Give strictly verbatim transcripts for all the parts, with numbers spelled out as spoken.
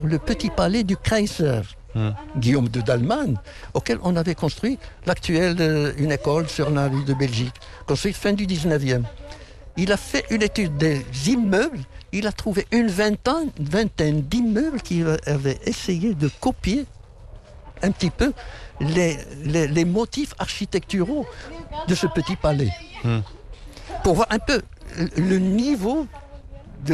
Le petit palais du Kaiser, mmh. Guillaume de Dalman, auquel on avait construit l'actuelle, euh, une école sur la rue de Belgique, construite fin du dix-neuvième. Il a fait une étude des immeubles, il a trouvé une vingtaine, vingtaine d'immeubles qui avaient essayé de copier un petit peu les, les, les motifs architecturaux de ce petit palais. Mmh. Pour voir un peu le niveau de,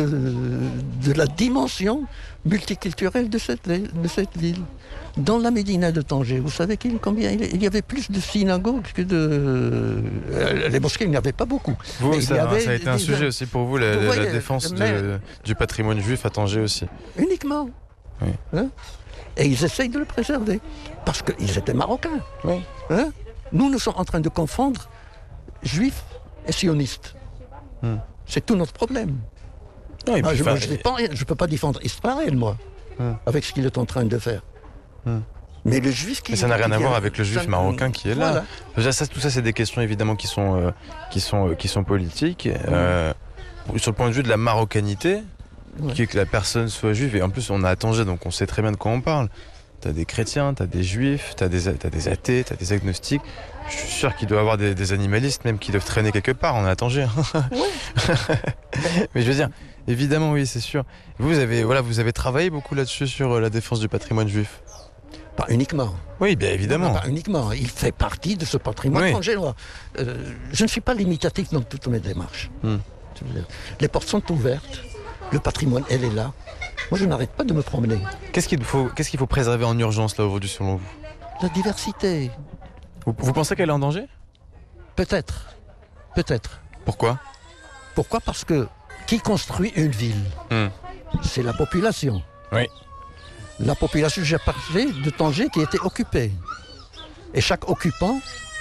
de la dimension multiculturelle de cette, de cette ville. Dans la Médina de Tanger, vous savez qu'il, combien il, il y avait plus de synagogues que de... Euh, les mosquées, il n'y avait pas beaucoup. Vous, ça, il y avait ça a été des, un sujet aussi pour vous, la, vous la, voyez, la défense mais, de, du patrimoine juif à Tanger aussi. Uniquement. Oui. Hein? Et ils essayent de le préserver, parce qu'ils étaient marocains. Oui. Hein? Nous, nous sommes en train de confondre juifs et sionistes. Hmm. C'est tout notre problème. Oui, ah, je enfin, ne peux pas défendre Israël, moi, hmm. avec ce qu'il est en train de faire. Hmm. Mais le juif qui... Mais ça n'a rien à voir vient, avec le juif ça, marocain qui est là. Voilà. Ça, tout ça, c'est des questions évidemment qui sont, euh, qui sont, euh, qui sont politiques. Euh, sur le point de vue de la marocanité, ouais. qui est que la personne soit juive, et en plus on a à Tanger, donc on sait très bien de quoi on parle. T'as des chrétiens, t'as des juifs, t'as des, t'as des athées, t'as des agnostiques. Je suis sûr qu'il doit y avoir des, des animalistes même qui doivent traîner quelque part, on a à Tanger. Ouais. Mais je veux dire, évidemment oui, c'est sûr. Vous avez, voilà, vous avez travaillé beaucoup là-dessus sur la défense du patrimoine juif. Pas uniquement. Oui, bien évidemment. Non, pas uniquement. Il fait partie de ce patrimoine oui. angélois. Euh, je ne suis pas limitatif dans toutes mes démarches. Hmm. Les portes sont ouvertes. Le patrimoine, elle est là. Moi, je n'arrête pas de me promener. Qu'est-ce qu'il faut, qu'est-ce qu'il faut préserver en urgence, là, aujourd'hui, selon vous? La diversité. Vous, vous pensez qu'elle est en danger? Peut-être. Peut-être. Pourquoi? Pourquoi? Parce que qui construit une ville? hmm. C'est la population. Oui. La population, j'ai parlé de Tanger qui était occupée. Et chaque occupant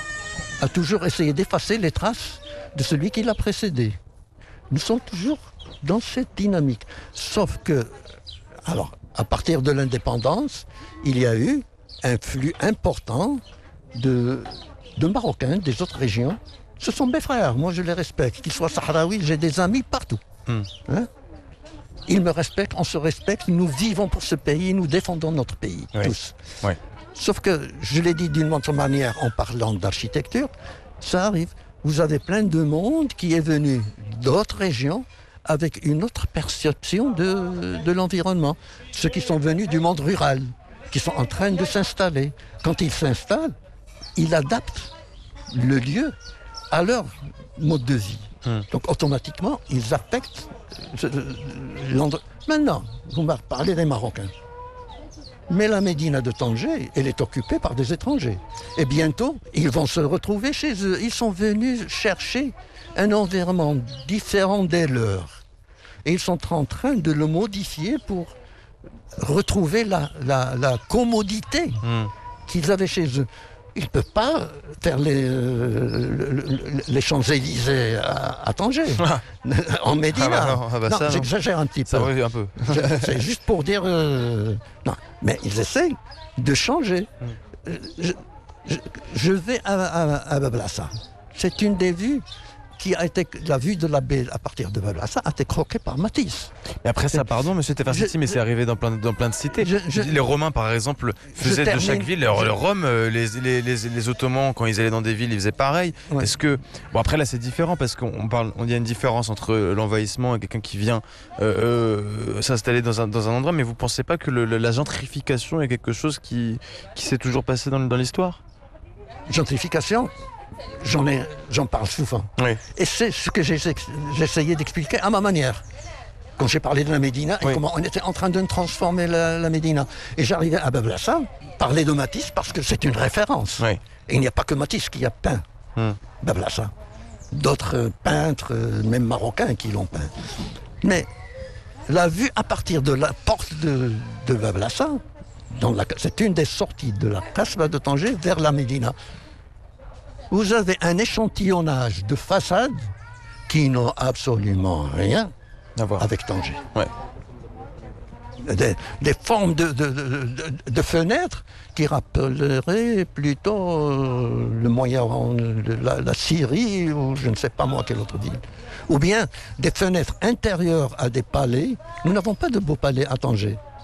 a toujours essayé d'effacer les traces de celui qui l'a précédé. Nous sommes toujours dans cette dynamique. Sauf que, alors, à partir de l'indépendance, il y a eu un flux important de, de Marocains des autres régions. Ce sont mes frères, moi je les respecte. Qu'ils soient sahraouis, j'ai des amis partout. Hmm. Hein? Ils me respectent, on se respecte, nous vivons pour ce pays, nous défendons notre pays, oui. tous. Oui. Sauf que, je l'ai dit d'une autre manière en parlant d'architecture, ça arrive. Vous avez plein de monde qui est venu d'autres régions avec une autre perception de, de l'environnement. Ceux qui sont venus du monde rural, qui sont en train de s'installer. Quand ils s'installent, ils adaptent le lieu à leur mode de vie. Hum. Donc automatiquement, ils affectent l'endroit. Maintenant, vous m'avez parlé des Marocains. Mais la Médina de Tanger, elle est occupée par des étrangers. Et bientôt, ils vont se retrouver chez eux. Ils sont venus chercher un environnement différent des leurs. Et ils sont en train de le modifier pour retrouver la, la, la commodité mmh. qu'ils avaient chez eux. Ils ne peuvent pas faire les, euh, les Champs-Élysées à, à Tanger, ah. en Médina. Ah bah non, ah bah non, ça, j'exagère un petit ça peu. Un peu. C'est juste pour dire... Euh, non, mais ils essayent de changer. Mm. Je, je, je vais à, à, à Bablassa. C'est une des vues qui a été, la vue de la baie à partir de Bablassa a été croquée par Matisse. Et après ça, pardon, monsieur Tefarsetti, mais c'est arrivé dans plein, dans plein de cités. Je, je, les Romains, par exemple, faisaient de chaque ville, le, le Rome, les, les, les, les Ottomans, quand ils allaient dans des villes, ils faisaient pareil. Ouais. Est-ce que, bon après là c'est différent parce qu'on parle, on dit une différence entre l'envahissement et quelqu'un qui vient euh, euh, s'installer dans un, dans un endroit, mais vous pensez pas que le, la gentrification est quelque chose qui, qui s'est toujours passé dans, dans l'histoire? Gentrification? J'en ai, j'en parle souvent. Oui. Et c'est ce que j'ai, j'ai essayé d'expliquer à ma manière. Quand j'ai parlé de la Médina et oui. comment on était en train de transformer la, la Médina. Et j'arrivais à Bablassa, parler de Matisse parce que c'est une référence. Oui. Et il n'y a pas que Matisse qui a peint hmm. Bablassa. D'autres peintres, même marocains, qui l'ont peint. Mais la vue à partir de la porte de, de Bablassa, dans la, c'est une des sorties de la Casbah de Tanger vers la Médina. Vous avez un échantillonnage de façades qui n'ont absolument rien à voir avec Tanger. Ouais. Des, des formes de, de, de, de, de fenêtres qui rappelleraient plutôt euh, le Moyen, la, la Syrie ou je ne sais pas moi quelle autre ville. Ou bien des fenêtres intérieures à des palais. Nous n'avons pas de beaux palais à Tanger.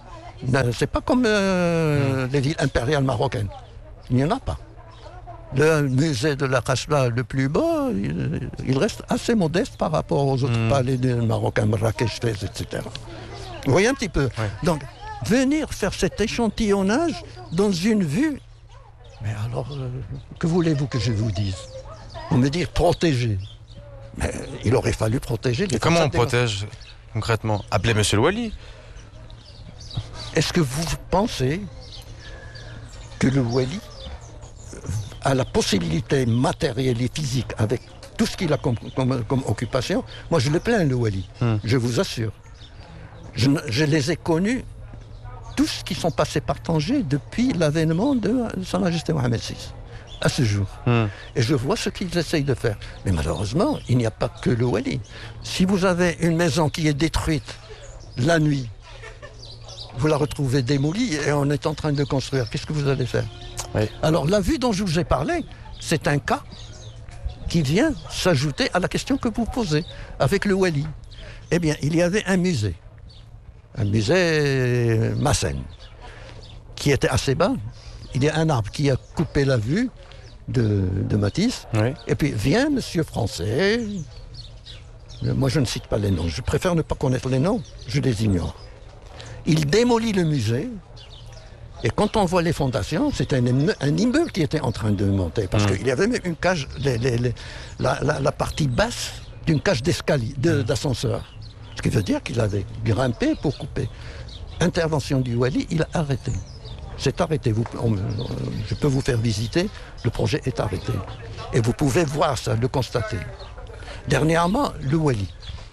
C'est pas comme euh, les villes impériales marocaines. Il n'y en a pas. Le musée de la Kasbah le plus bas, il, il reste assez modeste par rapport aux autres mmh. palais des Marocains, Marrakech, Fès, et cetera. Vous voyez un petit peu. Ouais. Donc, venir faire cet échantillonnage dans une vue, mais alors, euh, que voulez-vous que je vous dise? On me dit protéger. Mais il aurait fallu protéger les. Et comment on protège concrètement? Appelez Monsieur le Wali. Est-ce que vous pensez que le Wali a la possibilité matérielle et physique, avec tout ce qu'il a comme, comme, comme occupation? Moi, je le plains, le Wali, hum. je vous assure. Je, je les ai connus, tous qui sont passés par Tanger depuis l'avènement de Sa Majesté Mohamed six, à ce jour. Hum. Et je vois ce qu'ils essayent de faire. Mais malheureusement, il n'y a pas que le Wali. Si vous avez une maison qui est détruite la nuit, vous la retrouvez démolie et on est en train de construire, qu'est-ce que vous allez faire? Oui. Alors la vue dont je vous ai parlé, c'est un cas qui vient s'ajouter à la question que vous posez avec le Wali. Eh bien, il y avait un musée, un musée Massen, qui était assez bas. Il y a un arbre qui a coupé la vue de, de Matisse. Oui. Et puis vient Monsieur Français. Moi, je ne cite pas les noms. Je préfère ne pas connaître les noms. Je les ignore. Il démolit le musée. Et quand on voit les fondations, c'est un, un immeuble qui était en train de monter. Parce mmh. qu'il y avait même une cage, les, les, les, la, la, la partie basse d'une cage d'escalier, de, d'ascenseur. Ce qui veut dire qu'il avait grimpé pour couper. Intervention du Wali, il a arrêté. C'est arrêté. Vous, on, je peux vous faire visiter. Le projet est arrêté. Et vous pouvez voir ça, le constater. Dernièrement, le Wali.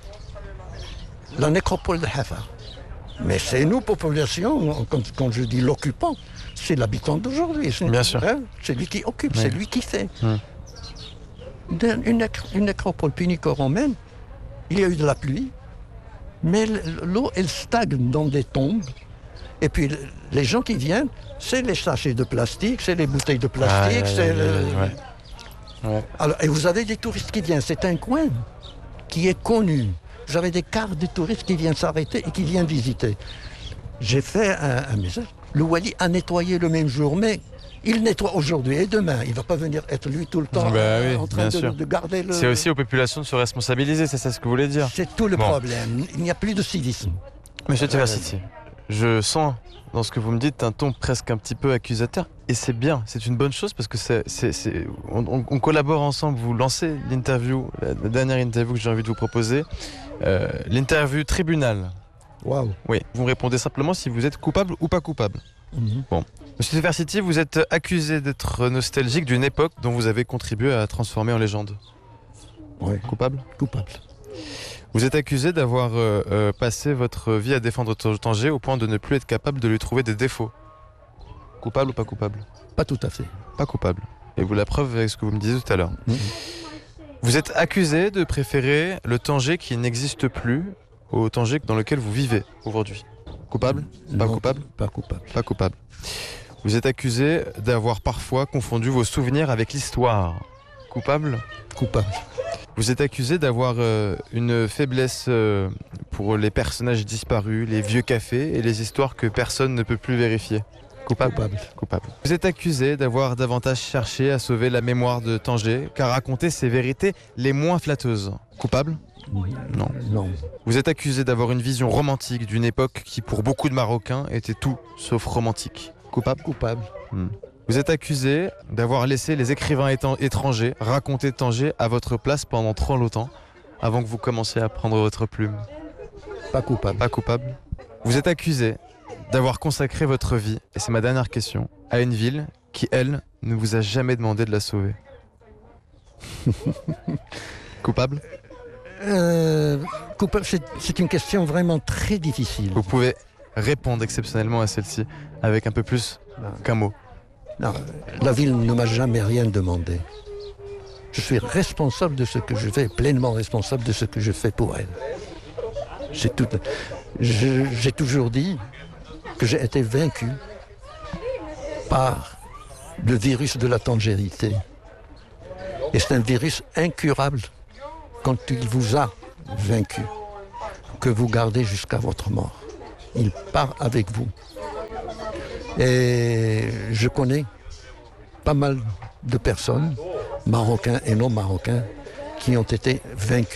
La nécropole de Hafa. Mais c'est nous, population, quand, quand je dis l'occupant, c'est l'habitant d'aujourd'hui. C'est, Bien sûr. Hein, c'est lui qui occupe, oui. c'est lui qui fait. Hum. Une, une nécropole punico-romaine, il y a eu de la pluie, mais l'eau, elle stagne dans des tombes. Et puis, les gens qui viennent, c'est les sachets de plastique, c'est les bouteilles de plastique, ah, c'est... Ouais, le... ouais. Ouais. Alors, et vous avez des touristes qui viennent. C'est un coin qui est connu. Vous avez des quarts de touristes qui viennent s'arrêter et qui viennent visiter. J'ai fait un, un message. Le Wali a nettoyé le même jour, mais il nettoie aujourd'hui et demain. Il ne va pas venir être lui tout le temps bah oui, en train de, de garder le... C'est aussi aux populations de se responsabiliser, c'est ça ce que vous voulez dire? C'est tout le bon. problème. Il n'y a plus de civisme. Monsieur Tversity, je sens dans ce que vous me dites un ton presque un petit peu accusateur. Et c'est bien, c'est une bonne chose parce que c'est, c'est, c'est, on, on collabore ensemble. Vous lancez l'interview, la, la dernière interview que j'ai envie de vous proposer. Euh, l'interview tribunal. Waouh. Oui, vous me répondez simplement si vous êtes coupable ou pas coupable. Mm-hmm. Bon. Monsieur Tversity, vous êtes accusé d'être nostalgique d'une époque dont vous avez contribué à transformer en légende. Oui. Coupable? Coupable. Vous êtes accusé d'avoir euh, euh, passé votre vie à défendre Tanger au point de ne plus être capable de lui trouver des défauts. Coupable ou pas coupable? Pas tout à fait. Pas coupable. Et vous la preuve avec ce que vous me disiez tout à l'heure. Mmh. Vous êtes accusé de préférer le Tanger qui n'existe plus au Tanger dans lequel vous vivez aujourd'hui. Coupable? Pas non, coupable? Pas coupable. Pas coupable. Vous êtes accusé d'avoir parfois confondu vos souvenirs avec l'histoire. Coupable? Coupable. Vous êtes accusé d'avoir euh, une faiblesse euh, pour les personnages disparus, les vieux cafés et les histoires que personne ne peut plus vérifier. Coupable. Coupable. Coupable. Vous êtes accusé d'avoir davantage cherché à sauver la mémoire de Tanger qu'à raconter ses vérités les moins flatteuses. Coupable? Non. Non. Vous êtes accusé d'avoir une vision romantique d'une époque qui, pour beaucoup de Marocains, était tout sauf romantique. Coupable? Coupable. Hmm. Vous êtes accusé d'avoir laissé les écrivains étrangers raconter Tanger à votre place pendant trop longtemps, avant que vous commenciez à prendre votre plume. Pas coupable. Pas coupable. Vous êtes accusé d'avoir consacré votre vie, et c'est ma dernière question, à une ville qui, elle, ne vous a jamais demandé de la sauver. Coupable? euh, Coupable, c'est, c'est une question vraiment très difficile. Vous pouvez répondre exceptionnellement à celle-ci avec un peu plus non. qu'un mot. Non, la ville ne m'a jamais rien demandé. Je suis responsable de ce que je fais, pleinement responsable de ce que je fais pour elle. C'est tout. Je, j'ai toujours dit que j'ai été vaincu par le virus de la tangérité. Et c'est un virus incurable quand il vous a vaincu, que vous gardez jusqu'à votre mort. Il part avec vous. Et je connais pas mal de personnes, marocains et non marocains, qui ont été vaincus.